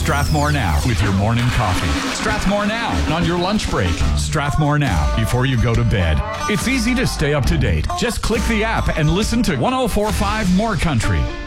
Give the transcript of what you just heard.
Strathmore Now with your morning coffee. Strathmore Now on your lunch break. Strathmore Now before you go to bed. It's easy to stay up to date. Just click the app and listen to 104.5 More Country.